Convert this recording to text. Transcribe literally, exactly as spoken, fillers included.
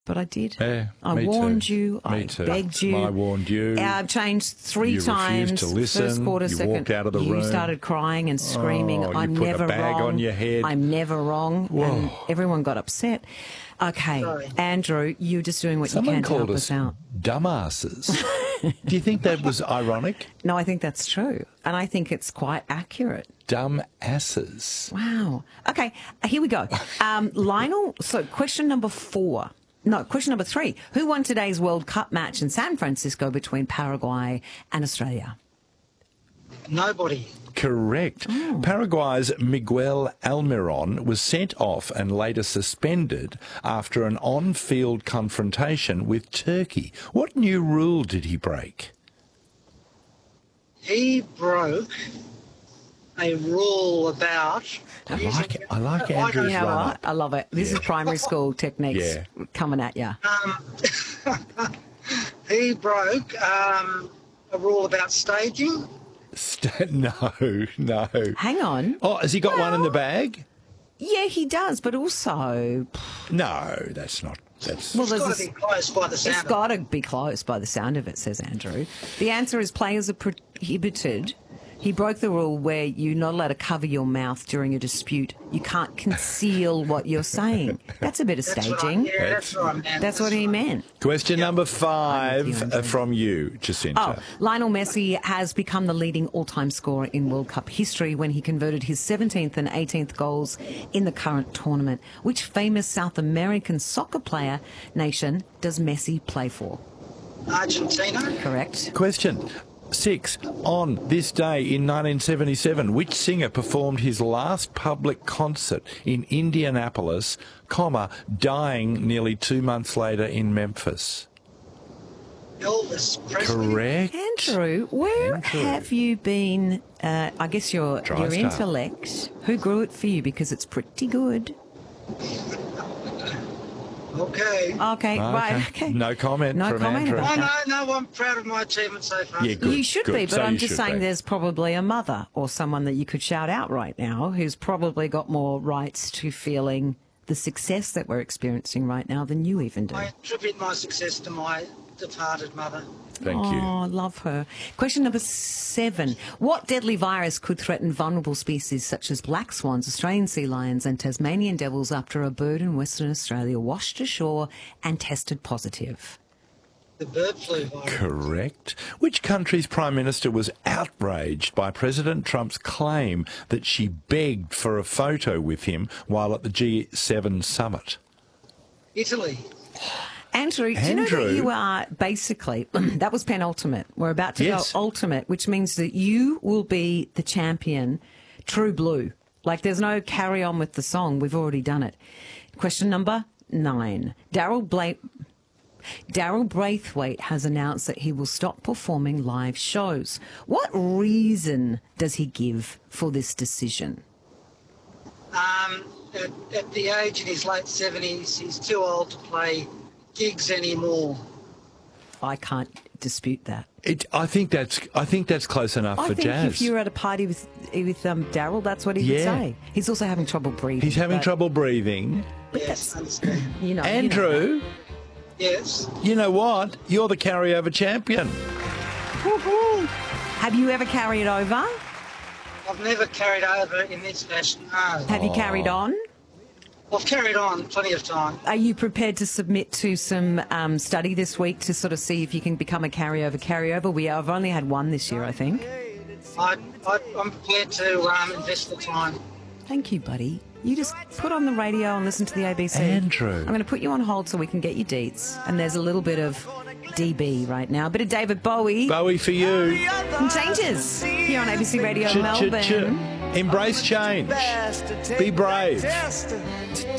But I did. Yeah, I me warned too. you. Me I too. begged you. I warned you. I've changed three You times. refused to listen. First quarter, You second. walked out of the you room. started crying and screaming. Oh, you I'm put a never bag wrong. on your head. I'm never wrong. Whoa. And everyone got upset. Okay, Sorry. Andrew, you're just doing what Someone you can to called help us us out. dumbasses. Do you think that was ironic? No, I think that's true. And I think it's quite accurate. Dumb asses. Wow. Okay, here we go. Um, Lionel, so question number four. No, question number three. Who won today's World Cup match in San Francisco between Paraguay and Australia? Nobody. Correct. Oh. Paraguay's Miguel Almiron was sent off and later suspended after an on-field confrontation with Turkey. What new rule did he break? He broke a rule about... I like it. I like I Andrew's You know run what? up. I love it. This is primary school techniques Yeah. coming at you. He broke um, a rule about staging. St- no, no. Hang on. Oh, has he got one in the bag? Yeah, he does, but also... No, that's not. That's Well, It's there's got a- to be close by the It's sound of got to be close by the sound of it, says Andrew. The answer is players are prohibited. He broke the rule where you're not allowed to cover your mouth during a dispute. You can't conceal what you're saying. That's a bit of it. That's what I- staging. yeah, that's what I meant. That's what he meant. question number five I'm with you, Andrew. uh, from you, Jacinta. Oh, Lionel Messi has become the leading all-time scorer in World Cup history when he converted his seventeenth and eighteenth goals in the current tournament. Which famous South American soccer player nation does Messi play for? Argentina. Correct. Question six. On this day in nineteen seventy-seven, which singer performed his last public concert in Indianapolis, comma, dying nearly two months later in Memphis? Elvis Presley. Correct. Andrew, where Andrew. have you been? Uh, I guess your your TriStar. intellect. Who grew it for you? Because it's pretty good. Okay. Okay, right. Okay. No comment No from comment Andrew. about No, that. no, no, I'm proud of my achievement so far. Yeah, good. You should good. be, but So I'm you just should saying be. there's probably a mother or someone that you could shout out right now who's probably got more rights to feeling the success that we're experiencing right now than you even do. I attribute my success to my departed mother. Thank oh, you. I love her. Question number seven. What deadly virus could threaten vulnerable species such as black swans, Australian sea lions and Tasmanian devils after a bird in Western Australia washed ashore and tested positive? The bird flu virus. Correct. Which country's Prime Minister was outraged by President Trump's claim that she begged for a photo with him while at the G seven summit? Italy. Andrew, do you know Andrew? that you are basically, that was penultimate. We're about to Yes. go ultimate, which means that you will be the champion, true blue. Like there's no carry on with the song. We've already done it. Question number nine. Daryl Bla- Daryl Braithwaite has announced that he will stop performing live shows. What reason does he give for this decision? Um, at, at the age in his late seventies, he's too old to play gigs anymore. I can't dispute that. It, I think that's I think that's close enough I for think jazz. if you're at a party with with um, Daryl, that's what he would Yeah. say. He's also having trouble breathing. He's having but, trouble breathing. Yes, understand. You know, Andrew, Yes. you know what? You're the carryover champion. You know. Have you ever carried over? I've never carried over in this fashion, no. Have you carried on? I've carried on plenty of time. Are you prepared to submit to some um, study this week to sort of see if you can become a carryover carryover? We have only had one this year, I think. I, I, I'm prepared to um, invest the time. Thank you, buddy. You just put on the radio and listen to the A B C. Andrew. I'm going to put you on hold so we can get your deets. And there's a little bit of D B right now. A bit of David Bowie. Bowie for you. And changes here on A B C Radio Ch- ch- Melbourne. ch- Embrace change. Be brave.